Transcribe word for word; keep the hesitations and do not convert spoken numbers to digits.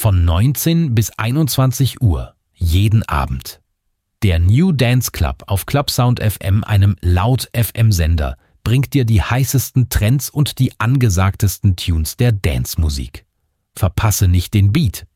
Von neunzehn bis einundzwanzig Uhr, jeden Abend. Der New Dance Club auf Clubsound F M, einem Laut-F M-Sender, bringt dir die heißesten Trends und die angesagtesten Tunes der Dance-Musik. Verpasse nicht den Beat.